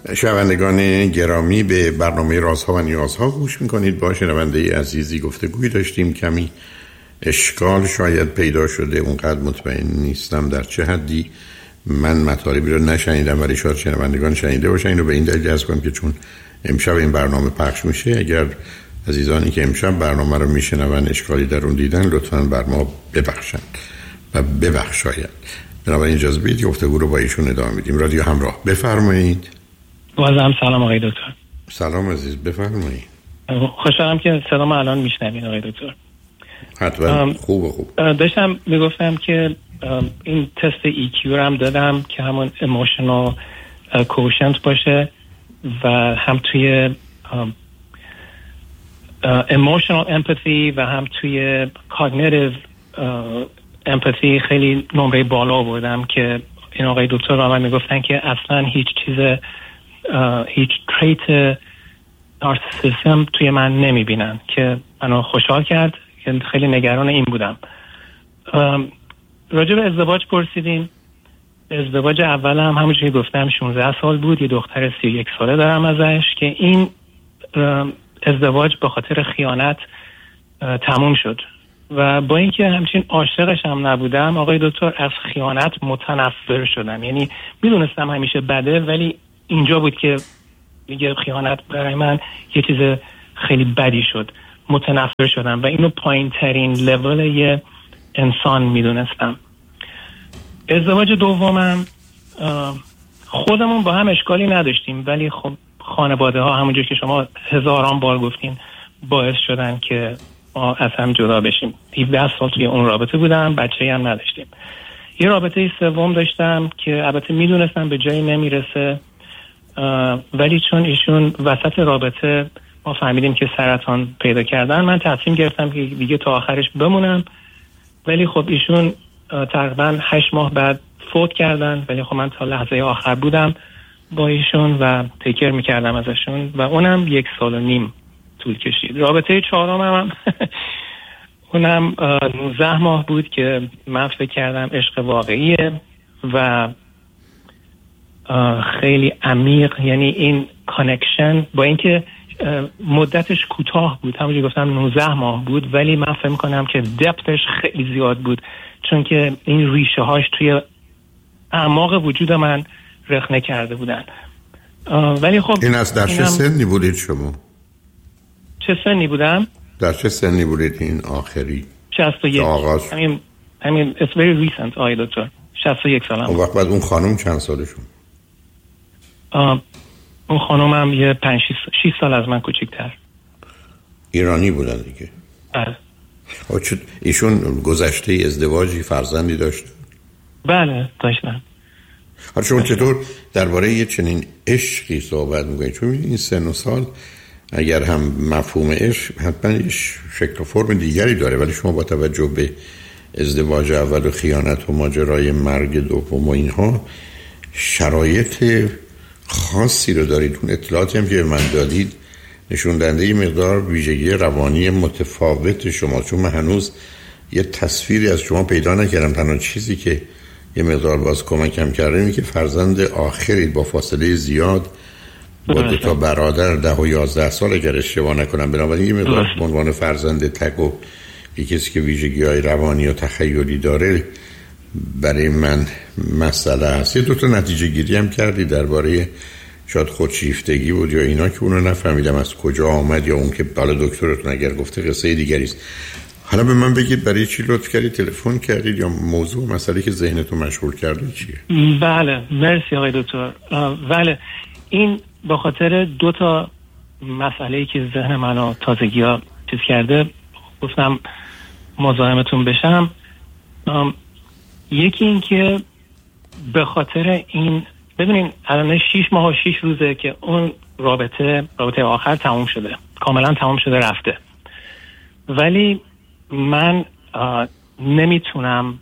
شنوندگان گرامی، به برنامه رازها و نیازها گوش میکنید. با شنونده عزیزی گفتگوی داشتیم. کمی اشکال شاید پیدا شده، اونقدر مطمئن نیستم در چه حدی. من مطالبی رو نشنیدم ولی شاید شنوندگان شنیده باشن. اینو به این دلیل عرض کنم که چون امشب این برنامه پخش میشه، اگر عزیزانی که امشب برنامه رو میشنون اشکالی در اون دیدن لطفاً بر ما ببخشند و ببخشاید. بنابراین اجازه بدید گفتگو رو با ایشون ادامه میدیم. رادیو همراه، بفرمایید. بازم سلام آقای دکتر. سلام عزیز، بفرمایید. خوشحالم که صدامو الان میشنوین آقای دکتر. حتما. خوب. داشتم میگفتم که این تست EQ رو هم دادم که همون emotional quotient باشه و هم توی emotional empathy و هم توی cognitive empathy خیلی نمره بالا آوردم که این آقای دکتر رو من میگفتن که اصلا هیچ تریت نارسیسیسم توی من نمیبینن، که منو خوشحال کرد که خیلی نگران این بودم. راجع به ازدواج پرسیدین. ازدواج اول هم همونجوری که گفتم 16 سال بود، یه دختر 31 ساله دارم ازش که این ازدواج به خاطر خیانت تموم شد و با اینکه همچین عاشقش هم نبودم آقای دکتر، از خیانت متنفر شدم. یعنی میدونستم همیشه بده ولی اینجا بود که میگه خیانت برای من یه چیز خیلی بدی شد، متنفر شدم و اینو پایین ترین لول یه انسان میدونستم. ازدواج دومم خودمون با هم اشکالی نداشتیم ولی خب خانواده ها همونجور که شما هزاران بار گفتین باعث شدن که ما از هم جدا بشیم. 17 سال توی اون رابطه بودم، بچه‌ای هم نداشتیم. یه رابطه سوم داشتم که البته میدونستم به جایی نمیرسه ولی چون ایشون وسط رابطه ما فهمیدیم که سرطان پیدا کردن، من تصمیم گرفتم که دیگه تا آخرش بمونم. ولی خب ایشون تقریبا 8 ماه بعد فوت کردن ولی خب من تا لحظه آخر بودم با ایشون و تیکر میکردم ازشون و اونم 1.5 سال طول کشید. رابطه چهارم هم اونم 19 ماه بود که من فکر کردم عشق واقعیه و خیلی عمیق، یعنی این کانکشن با اینکه مدتش کوتاه بود، همونجوری گفتم 19 ماه بود، ولی من فکر می‌کنم که دپتش خیلی زیاد بود چون که این ریشه هاش توی اعماق وجود من رخنه کرده بودن. ولی خب این از در چه سنی بودید شما؟ چه سنی بودم؟ در چه سنی بودید این آخری؟ 61. آغاز. همین it's very recent آقای دکتر. 61 سالم. اون وقت بعد اون خانم چند سالشون؟ اون خانومم یه 5-6 سال از من کوچیک‌تر. ایرانی بودن دیگه؟ بله. ایشون گذشته ازدواجی، فرزندی داشت؟ بله داشتن. حالا شما چطور درباره یه چنین عشقی صحبت میکنید؟ چون این سن و سال اگر هم مفهوم عشق حتما یه شکل و فرم دیگری داره، ولی شما با توجه به ازدواج اول و خیانت و ماجرای مرگ دوم و اینها شرایط خاصی رو دارید. اون اطلاعاتی هم که من دادید نشون دهنده یه مقدار ویژگی روانی متفاوت شما، چون من هنوز یه تصویری از شما پیدا نکردم. تنها چیزی که یه مقدار باز کمکم کرده اینه که فرزند آخرید با فاصله زیاد با 2 برادر 10 و 11 سال اگر اشتباه نکنم. بنابراین یه مقدار به عنوان فرزند تک و یه کسی که ویژگی‌های روانی و تخیلی داره برای من مسئله هست. یه 2 نتیجه گیری هم کردی درباره شاید خودشیفتگی بود یا اینا که اونو نفهمیدم از کجا آمد، یا اون که بالا دکترتون اگر گفته قصه دیگری است. حالا به من بگید برای چی لطف کردید تلفن کردید یا موضوع مسئله که ذهنتون مشغول کرده چیه؟ بله مرسی آقای دکتر. بله این به خاطر 2 مسئله‌ای که ذهن منو تازگی‌ها چیز کرده گفتم مزاحمتون بشم. یکی این که به خاطر این ببینین الان 6 ماه و 6 روزه که اون رابطه آخر تموم شده، کاملا تموم شده رفته، ولی من نمیتونم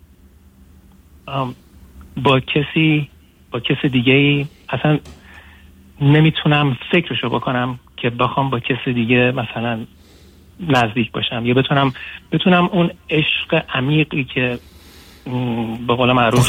با کسی دیگه اصلا نمیتونم فکرشو بکنم که بخوام با کسی دیگه مثلا نزدیک باشم یا بتونم اون عشق عمیقی که به قول معروف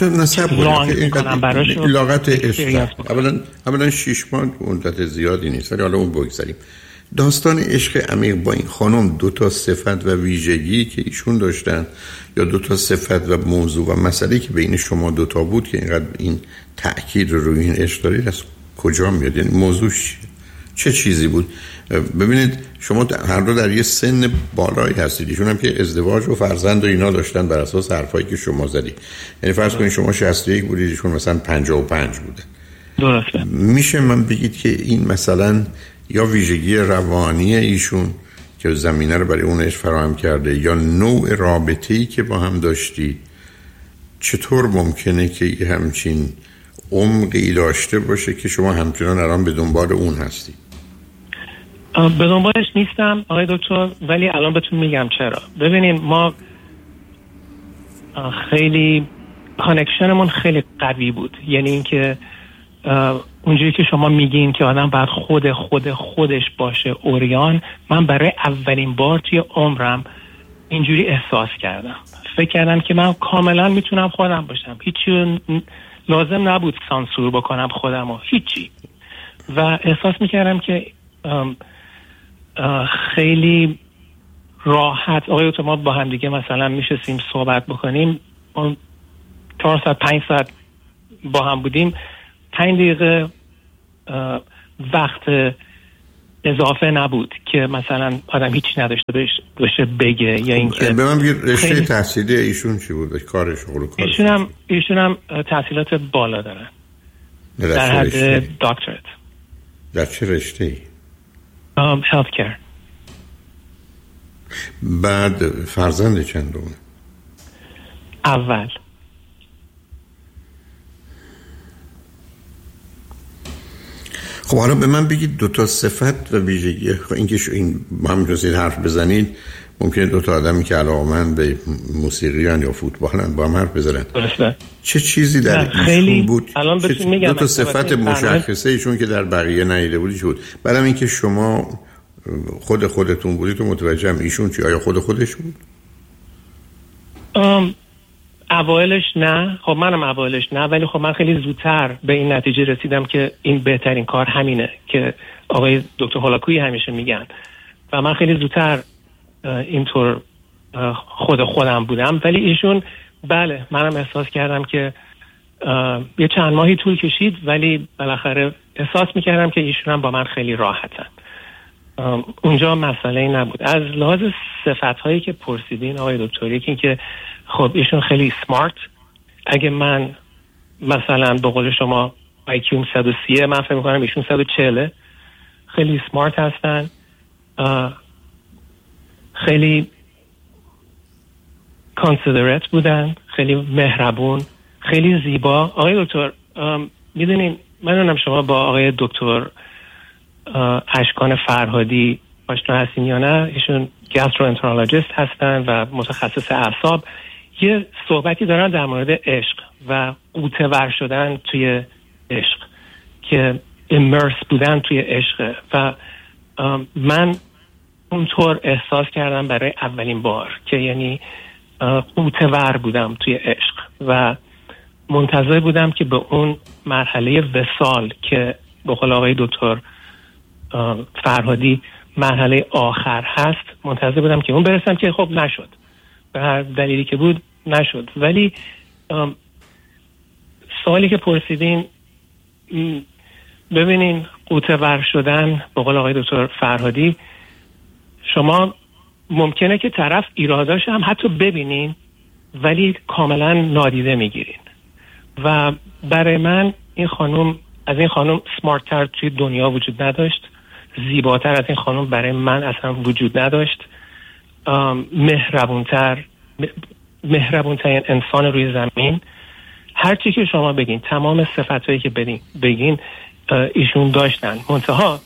لاغت عشق. اولا 6 ماه مدت زیادی نیست، ولی حالا اون بگذاریم. داستان عشق عمیق با این خانم 2 صفت و ویژگی که ایشون داشتن یا 2 صفت و موضوع و مسئله که بین شما 2 بود که اینقدر این تأکید روی این عشق دارید، از کجا میاد؟ یعنی موضوع چه چیزی بود؟ ببینید شما هر دو در یه سن بالایی هستید، ایشون هم که ازدواج و فرزند و اینا داشتن بر اساس حرفایی که شما زدید. یعنی فرض کنید شما 61 بودید، ایشون مثلا 55 بودن. درسته. میشه من بگید که این مثلا یا ویژگی روانی ایشون که زمینه رو برای اون عشق فراهم کرده یا نوع رابطه‌ای که با هم داشتید، چطور ممکنه که یه همچین عمقی داشته باشه که شما همچنان الان به دنبال اون هستید؟ به دنبالش نیستم آقای دکتر، ولی الان بهتون میگم چرا. ببینین ما خیلی کانکشنمون خیلی قوی بود، یعنی اینکه اونجوری که شما میگین که آدم باید خودش باشه اوریان، من برای اولین بار توی عمرم اینجوری احساس کردم. فکر کردم که من کاملا میتونم خودم باشم، هیچی لازم نبود سانسور بکنم خودم و هیچی. و احساس میکردم که خیلی راحت آقای ما با هم دیگه مثلا میشستیم صحبت بکنیم، 4 ساعت 5 ساعت با هم بودیم، 5 دقیقه وقت اضافه نبود که مثلا آدم هیچی نداشته باشه بگه یا اینکه. به من بگید رشته تحصیلی ایشون چی بود؟ کارش ایشون هم تحصیلات بالا دارن در حد دکترات. در چه رشته‌ای؟ health care. بعد فرزند چندم؟ اول. خب حالا به من بگید 2 صفت و ویژگی اینکه این با هم جزید حرف بزنید، ممکنه 2 آدمی که علاقه‌مند به موسیقی یا فوتبالن با هم حرف بزنن. درسته. چه چیزی در ایشون بود؟ الان بهتون میگم 2 صفت مشخصه ایشون که در بقیه ندیده بودی چی بود؟ بعدم اینکه شما خودتون بودید و متوجهم ایشون چی؟ آیا خودش بود؟ اوایلش نه. خب منم اوایلش نه، ولی خب من خیلی زودتر به این نتیجه رسیدم که این بهترین کار همینه که آقای دکتر هولاکویی همیشه میگن، و من خیلی زودتر اینطور خودم بودم. ولی ایشون بله، منم احساس کردم که یه چند ماهی طول کشید، ولی بالاخره احساس میکردم که ایشون هم با من خیلی راحتن. اونجا مسئله نبود. از لحاظ صفت‌هایی که پرسیدین آقای دکتر، یکی که خب ایشون خیلی سمارت. اگه من مثلا به قول شما IQ 130، من فکر می‌کنم ایشون 140. خیلی سمارت هستن، خیلی کانسیدرت بودن، خیلی مهربون، خیلی زیبا. آقای دکتر میدونین، من نمیدونم شما با آقای دکتر اشکان فرهادی آشنا هستین یا نه. ایشون گاستروانترولوژیست هستن و متخصص اعصاب. یه صحبتی دارن در مورد عشق و غوطه‌ور شدن توی عشق، که امرس بودن توی عشق. و من اونطور احساس کردم برای اولین بار که یعنی غوطه‌ور بودم توی عشق و منتظر بودم که به اون مرحله وصال که به قول آقای دکتر فرهادی مرحله آخر هست، منتظر بودم که اون برسم، که خب نشد، به هر دلیلی که بود نشد. ولی سوالی که پرسیدین، ببینین غوطه‌ور شدن به قول آقای دکتر فرهادی، شما ممکنه که طرف ایراداش هم حتی ببینین ولی کاملا نادیده میگیرین. و برای من این خانم از این خانم سمارت‌تر توی دنیا وجود نداشت، زیباتر از این خانم برای من اصلا وجود نداشت، مهربونترین انسان روی زمین. هر چی که شما بگین، تمام صفتایی که بگین ایشون داشتن. منتها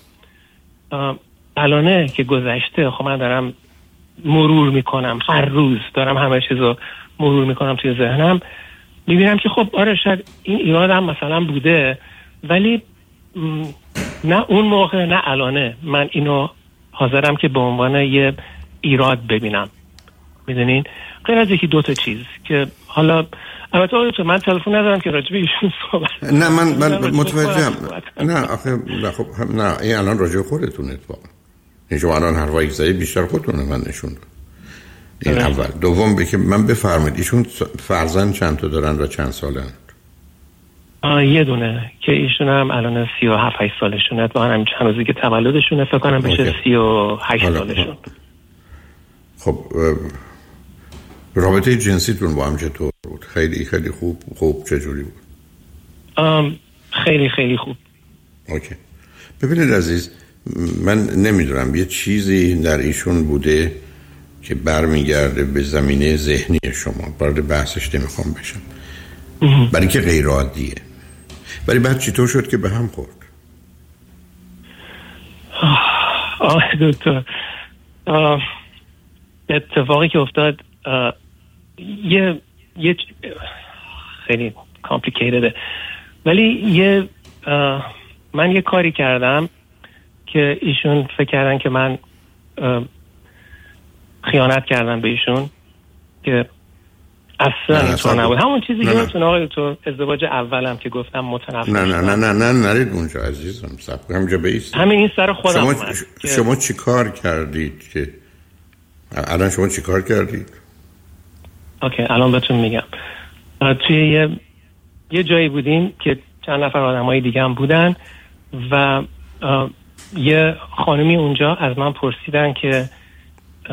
الانه که گذشته، خب من دارم مرور میکنم، هر روز دارم همه چیزو مرور میکنم توی ذهنم، میبینم که خب آره شاید این ایراد هم مثلا بوده، ولی نه اون موقع نه الانه من اینو حاضرم که به عنوان یه ایراد ببینم. میدونین، غیر از یکی 2 تا چیز که حالا البته آقای دکتر من تلفن ندارم که راجع به ایشون صحبت. نه من متوجهم. نه آخه خب نه این الان راجع به خودتونه اتفاقا. این شما الان هر وقت زدید بیشتر خودتونه من نشون داد. این اول. دوم به که من بفرمایید ایشون فرزند چند تا دارن و چند سالن؟ یه دونه که ایشون هم الان 37-8 سالشونه، با هم چند روزی که تولدشونه فکر کنم بشه 38 سالشون. خب رابطه جنسیتون با هم چطور بود؟ خیلی خیلی خوب چجوری بود؟ خیلی خیلی خوب. اوکی. ببینید عزیز، من نمیدونم یه چیزی در ایشون بوده که برمیگرده به زمینه ذهنی شما. وارد بحثش نمیخوام بشم برای که غیر عادیه. ولی بعد چطور شد که به هم خورد؟ دکتر اتفاقی که افتاد یه خیلی کامپلیکیتده، ولی من یه کاری کردم که ایشون فکر کردن که من خیانت کردم به ایشون که اصلا اینطور نبود. همون چیزی که یادتون آقای دکتر ازدواج اولم که گفتم متنفر نه نرید اونجا عزیزم، صبر کن همینجا بیست. همین این سر خودم شما چی کار کردید که الان شما چی کار کردید؟ اوکی الان بهتون میگم. توی یه جایی بودیم که چند نفر آدمای دیگه هم بودن و یه خانمی اونجا از من پرسیدن که